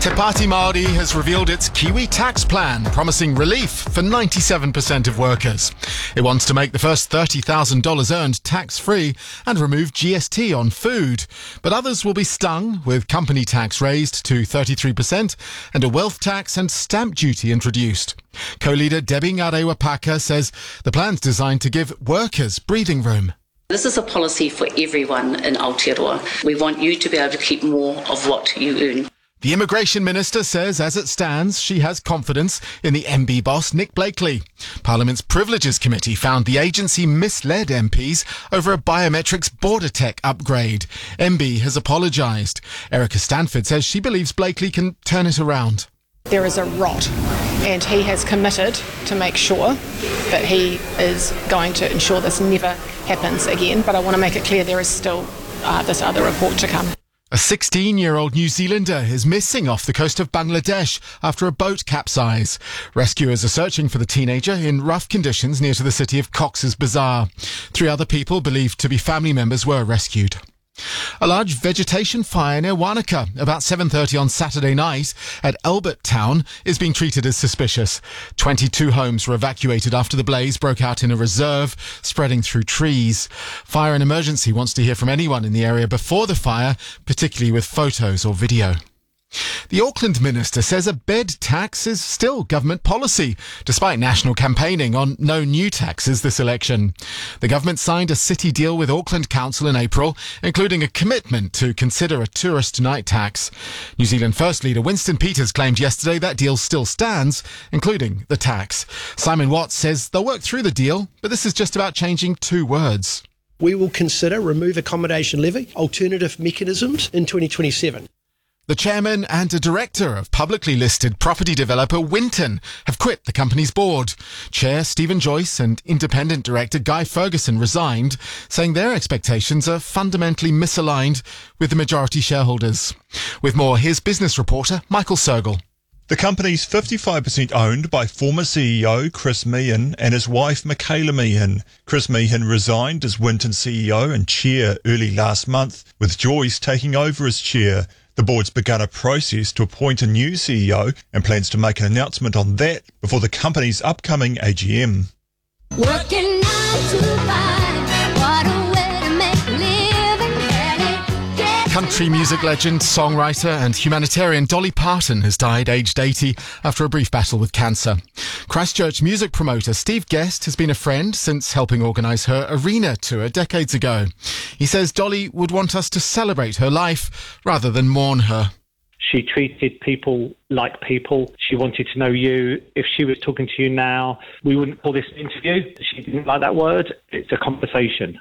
Te Pāti Māori has revealed its Kiwi tax plan, promising relief for 97% of workers. It wants to make the first $30,000 earned tax-free and remove GST on food. But others will be stung, with company tax raised to 33% and a wealth tax and stamp duty introduced. Co-leader Debbie Ngarewa-Paka says the plan's designed to give workers breathing room. This is a policy for everyone in Aotearoa. We want you to be able to keep more of what you earn. The Immigration Minister says, as it stands, she has confidence in the MB boss, Nick Blakely. Parliament's Privileges Committee found the agency misled MPs over a biometrics border tech upgrade. MB has apologised. Erica Stanford says she believes Blakely can turn it around. There is a rot, and he has committed to make sure that he is going to ensure this never happens again. But I want to make it clear there is still this other report to come. A 16-year-old New Zealander is missing off the coast of Bangladesh after a boat capsize. Rescuers are searching for the teenager in rough conditions near to the city of Cox's Bazar. 3 other people believed to be family members were rescued. A large vegetation fire near Wanaka about 7:30 on Saturday night at Albert Town is being treated as suspicious. 22 homes were evacuated after the blaze broke out in a reserve, spreading through trees. Fire and Emergency wants to hear from anyone in the area before the fire, particularly with photos or video. The Auckland Minister says a bed tax is still government policy, despite national campaigning on no new taxes this election. The government signed a city deal with Auckland Council in April, including a commitment to consider a tourist night tax. New Zealand First Leader Winston Peters claimed yesterday that deal still stands, including the tax. Simon Watts says they'll work through the deal, but this is just about changing 2 words. We will consider remove accommodation levy, alternative mechanisms in 2027. The chairman and a director of publicly listed property developer Winton have quit the company's board. Chair Stephen Joyce and independent director Guy Ferguson resigned, saying their expectations are fundamentally misaligned with the majority shareholders. With more, here's business reporter Michael Sergel. The company's 55% owned by former CEO Chris Meehan and his wife Michaela Meehan. Chris Meehan resigned as Winton CEO and chair early last month, with Joyce taking over as chair. The board's begun a process to appoint a new CEO and plans to make an announcement on that before the company's upcoming AGM. Working 9 to 5, what a way to make a living. Country music legend, songwriter and humanitarian Dolly Parton has died aged 80 after a brief battle with cancer. Christchurch music promoter Steve Guest has been a friend since helping organise her arena tour decades ago. He says Dolly would want us to celebrate her life rather than mourn her. She treated people like people. She wanted to know you. If she was talking to you now, we wouldn't call this an interview. She didn't like that word. It's a conversation.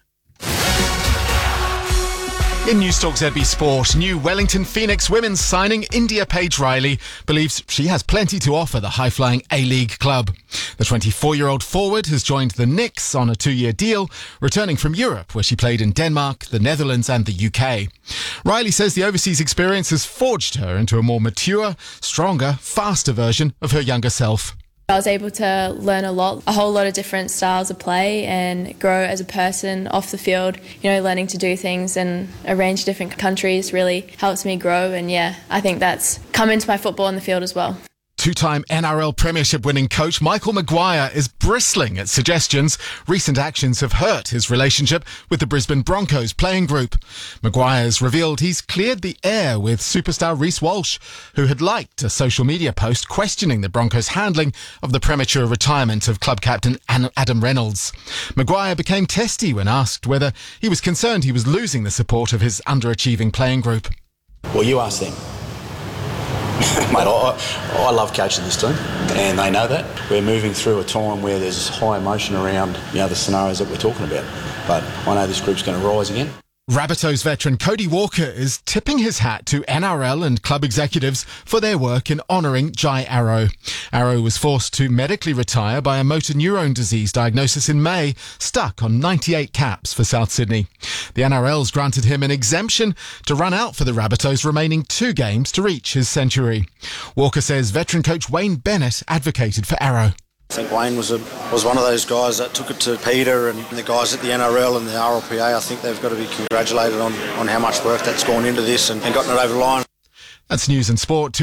In Newstalk ZB Sport, new Wellington Phoenix women's signing India Paige Riley believes she has plenty to offer the high-flying A-League club. The 24-year-old forward has joined the Knicks on a 2-year deal, returning from Europe, where she played in Denmark, the Netherlands and the UK. Riley says the overseas experience has forged her into a more mature, stronger, faster version of her younger self. I was able to learn a whole lot of different styles of play and grow as a person off the field. Learning to do things in a range of different countries really helps me grow, and I think that's come into my football on the field as well. 2-time NRL Premiership winning coach Michael Maguire is bristling at suggestions recent actions have hurt his relationship with the Brisbane Broncos playing group. Maguire's revealed he's cleared the air with superstar Reece Walsh, who had liked a social media post questioning the Broncos' handling of the premature retirement of club captain Adam Reynolds. Maguire became testy when asked whether he was concerned he was losing the support of his underachieving playing group. Well, you ask them. Mate, I love coaching this team, and they know that. We're moving through a time where there's high emotion around the scenarios that we're talking about. But I know this group's going to rise again. Rabbitohs veteran Cody Walker is tipping his hat to NRL and club executives for their work in honouring Jai Arrow. Arrow was forced to medically retire by a motor neurone disease diagnosis in May, stuck on 98 caps for South Sydney. The NRL's granted him an exemption to run out for the Rabbitohs' remaining 2 games to reach his century. Walker says veteran coach Wayne Bennett advocated for Arrow. I think Wayne was one of those guys that took it to Peter and the guys at the NRL and the RLPA. I think they've got to be congratulated on how much work that's gone into this and gotten it over the line. That's news and sport.